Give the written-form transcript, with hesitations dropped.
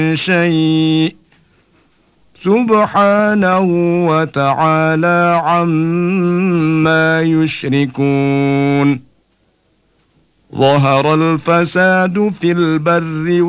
شيء سبحانه وتعالى عما يشركون ظهر الفساد في البر